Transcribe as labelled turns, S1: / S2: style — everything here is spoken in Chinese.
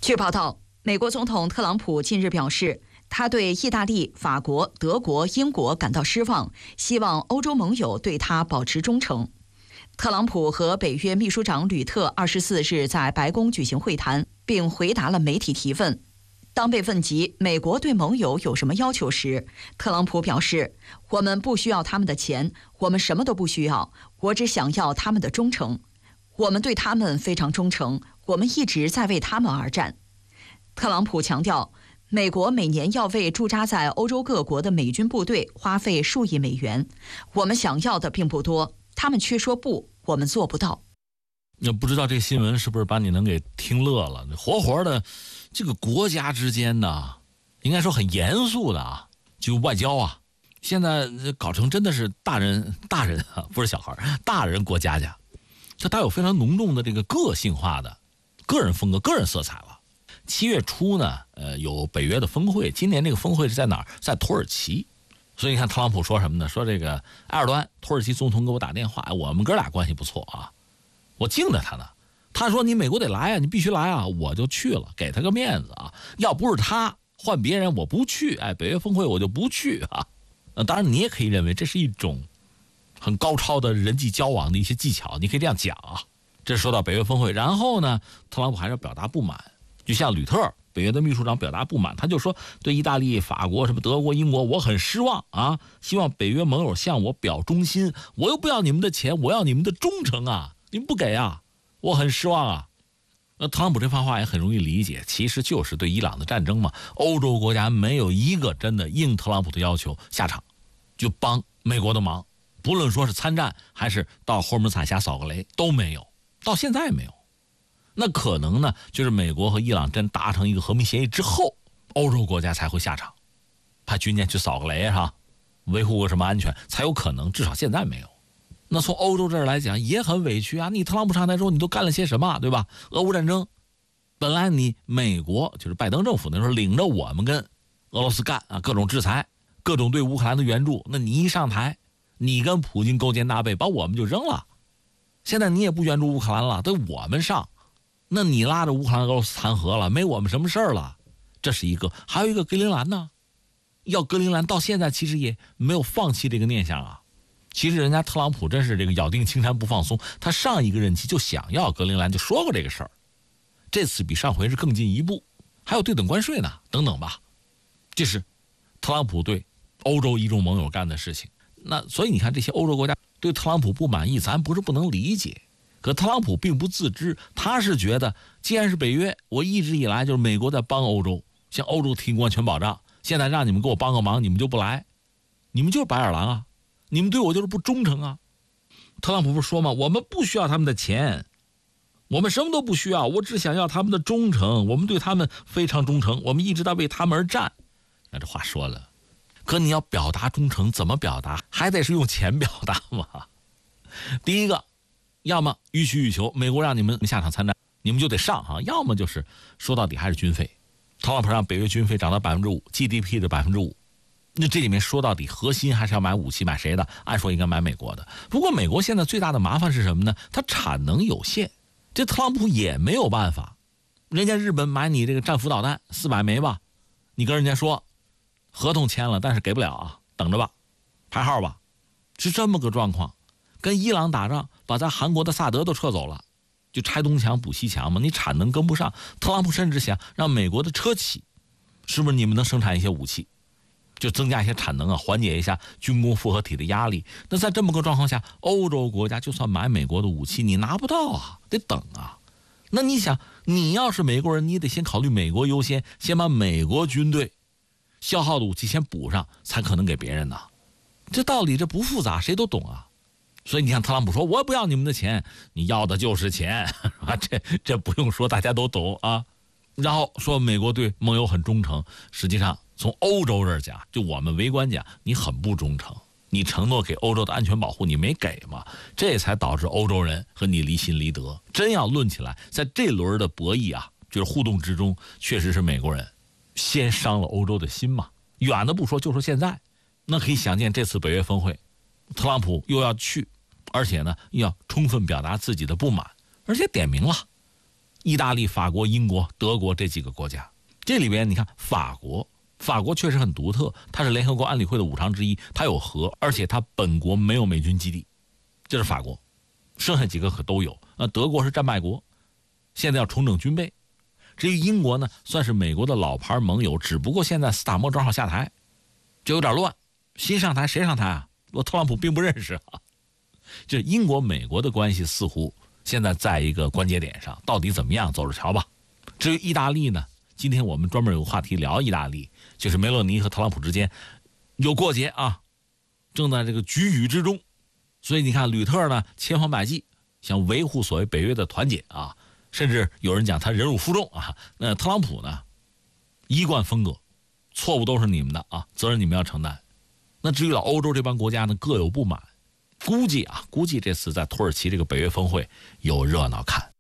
S1: 据报道，美国总统特朗普近日表示，他对意大利、法国、德国、英国感到失望，希望欧洲盟友对他保持忠诚。特朗普和北约秘书长吕特24日在白宫举行会谈，并回答了媒体提问。当被问及美国对盟友有什么要求时，特朗普表示：“我们不需要他们的钱，我们什么都不需要，我只想要他们的忠诚。我们对他们非常忠诚，我们一直在为他们而战。”特朗普强调，美国每年要为驻扎在欧洲各国的美军部队花费数亿美元，我们想要的并不多，他们却说不，我们做不到。
S2: 那不知道这新闻是不是把你能给听乐了？活活的，这个国家之间呢，应该说很严肃的啊，就外交啊，现在搞成真的是大人啊，不是小孩，大人过家家，它带有非常浓重的这个个性化的个人风格、个人色彩了。7月初呢，有北约的峰会，今年这个峰会是在哪儿？在土耳其。所以你看特朗普说什么呢？说这个埃尔多安土耳其总统给我打电话，我们哥俩关系不错啊，我敬着他呢。他说你美国得来啊，你必须来啊，我就去了，给他个面子啊。要不是他，换别人我不去，北约峰会我就不去啊。当然你也可以认为这是一种很高超的人际交往的一些技巧，你可以这样讲啊。这说到北约峰会，然后呢，特朗普还是表达不满。就像吕特北约的秘书长表达不满，他就说对意大利、法国、什么德国、英国我很失望啊，希望北约盟友向我表忠心，我又不要你们的钱，我要你们的忠诚啊，你们不给啊，我很失望啊。特朗普这番话也很容易理解，其实就是对伊朗的战争嘛，欧洲国家没有一个真的应特朗普的要求下场就帮美国的忙，不论说是参战还是到霍尔木兹海峡扫个雷都没有，到现在也没有。那可能呢，就是美国和伊朗真达成一个和平协议之后，欧洲国家才会下场，派军舰去扫个雷哈，维护个什么安全才有可能，至少现在没有。那从欧洲这儿来讲也很委屈啊，你特朗普上台之后你都干了些什么，对吧？俄乌战争，本来你美国就是拜登政府那时候领着我们跟俄罗斯干啊，各种制裁，各种对乌克兰的援助，那你一上台，你跟普京勾肩搭背，把我们就扔了。现在你也不援助乌克兰了，得我们上。那你拉着乌克兰俄罗斯谈和了，没我们什么事儿了，这是一个。还有一个格陵兰呢，要格陵兰到现在其实也没有放弃这个念想啊。其实人家特朗普真是这个咬定青山不放松，他上一个任期就想要格陵兰，就说过这个事儿，这次比上回是更进一步，还有对等关税呢，等等吧。这是特朗普对欧洲一众盟友干的事情。那所以你看这些欧洲国家对特朗普不满意，咱不是不能理解。可特朗普并不自知，他是觉得既然是北约，我一直以来就是美国在帮欧洲，向欧洲提供安全保障，现在让你们给我帮个忙，你们就不来，你们就是白眼狼啊，你们对我就是不忠诚啊。特朗普不是说吗？我们不需要他们的钱，我们什么都不需要，我只想要他们的忠诚，我们对他们非常忠诚，我们一直在为他们而战。那这话说了，可你要表达忠诚怎么表达？还得是用钱表达嘛。第一个，要么予取予求，美国让你们下场参战，你们就得上哈；要么就是说到底还是军费。特朗普让北约军费涨到 5%，GDP 的 5%，那这里面说到底核心还是要买武器，买谁的？按说应该买美国的。不过美国现在最大的麻烦是什么呢？它产能有限，这特朗普也没有办法。人家日本买你这个战斧导弹400枚吧，你跟人家说合同签了，但是给不了啊，等着吧，排号吧，是这么个状况。跟伊朗打仗，把咱韩国的萨德都撤走了，就拆东墙补西墙嘛，你产能跟不上。特朗普甚至想让美国的车企，是不是你们能生产一些武器，就增加一些产能啊，缓解一下军工复合体的压力。那在这么个状况下，欧洲国家就算买美国的武器，你拿不到啊，得等啊。那你想，你要是美国人，你得先考虑美国优先，先把美国军队消耗的武器先补上，才可能给别人呢。这道理这不复杂，谁都懂啊。所以你看特朗普说我不要你们的钱，你要的就是钱这不用说，大家都懂啊。然后说美国对盟友很忠诚，实际上从欧洲这儿讲，就我们围观讲，你很不忠诚，你承诺给欧洲的安全保护你没给嘛，这才导致欧洲人和你离心离德。真要论起来，在这轮的博弈啊，就是互动之中，确实是美国人先伤了欧洲的心嘛。远的不说，就说现在，那可以想见这次北约峰会特朗普又要去，而且呢要充分表达自己的不满，而且点名了， 意大利、法国、英国、德国这几个国家。这里边你看法国确实很独特，它是联合国安理会的5常之一，它有核，而且它本国没有美军基地，这是法国。剩下几个可都有。德国是战败国，现在要重整军备。至于英国呢，算是美国的老牌盟友，只不过现在斯塔默正好下台，就有点乱。新上台谁上台啊？我特朗普并不认识啊。这英国美国的关系似乎现在在一个关节点上，到底怎么样，走着瞧吧。至于意大利呢，今天我们专门有个话题聊意大利，就是梅洛尼和特朗普之间有过节啊，正在这个举语之中。所以你看吕特呢千方百计想维护所谓北约的团结啊，甚至有人讲他忍辱负重啊。那特朗普呢一贯风格，错误都是你们的啊，责任你们要承担。那至于老欧洲这帮国家呢各有不满，估计这次在土耳其这个北约峰会有热闹看。